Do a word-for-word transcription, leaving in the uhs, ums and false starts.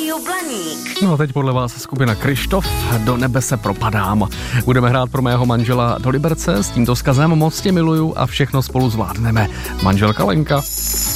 Rádio Blaník. No a teď podle vás skupina Kryštof, Do nebe se propadám. Budeme hrát pro mého manžela do Liberce s tímto skazem Moc tě miluju a všechno spolu zvládneme. Manželka Lenka.